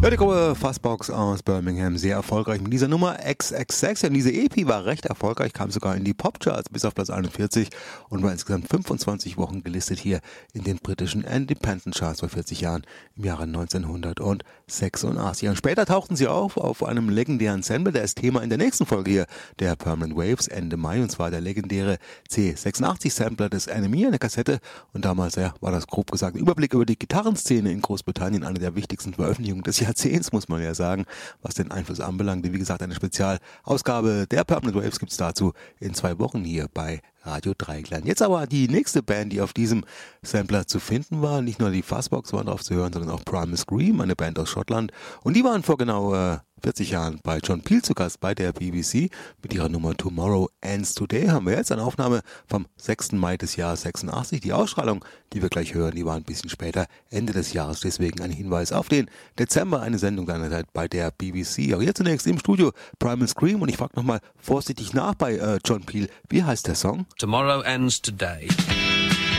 Ja, die Gruppe Fuzzbox aus Birmingham, sehr erfolgreich mit dieser Nummer XXX. Und diese EP war recht erfolgreich, kam sogar in die Popcharts bis auf Platz 41 und war insgesamt 25 Wochen gelistet hier in den britischen Independent Charts vor 40 Jahren im Jahre 1986. Und später tauchten sie auf einem legendären Sample, der ist Thema in der nächsten Folge hier der Permanent Waves Ende Mai, und zwar der legendäre C86-Sampler des Enemy, eine Kassette. Und damals war das grob gesagt ein Überblick über die Gitarrenszene in Großbritannien, eine der wichtigsten Veröffentlichungen des Jahrzehnts, muss man ja sagen, was den Einfluss anbelangt. Wie gesagt, eine Spezialausgabe der Permanent Waves gibt's dazu in 2 Wochen hier bei Radio Dreieckland. Jetzt aber die nächste Band, die auf diesem Sampler zu finden war. Nicht nur die Fuzzbox waren drauf zu hören, sondern auch Primal Scream, eine Band aus Schottland. Und die waren vor genau 40 Jahren bei John Peel zu Gast bei der BBC mit ihrer Nummer Tomorrow Ends Today. Haben wir jetzt eine Aufnahme vom 6. Mai des Jahres 86. Die Ausstrahlung, die wir gleich hören, die war ein bisschen später, Ende des Jahres. Deswegen ein Hinweis auf den Dezember, eine Sendung seinerzeit bei der BBC. Auch hier zunächst im Studio Primal Scream, und ich frage nochmal vorsichtig nach bei John Peel. Wie heißt der Song? Tomorrow Ends Today.